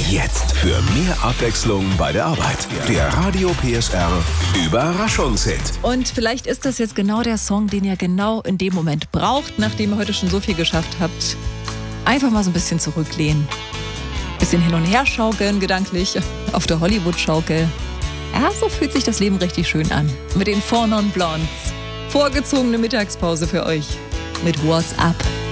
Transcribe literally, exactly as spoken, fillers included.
Jetzt für mehr Abwechslung bei der Arbeit. Der Radio P S R Überraschungshit. Und vielleicht ist das jetzt genau der Song, den ihr genau in dem Moment braucht, nachdem ihr heute schon so viel geschafft habt. Einfach mal so ein bisschen zurücklehnen. Bisschen hin und her schaukeln, gedanklich, auf der Hollywood-Schaukel. Ja, so fühlt sich das Leben richtig schön an. Mit den Four Non Blondes. Vorgezogene Mittagspause für euch. Mit What's Up.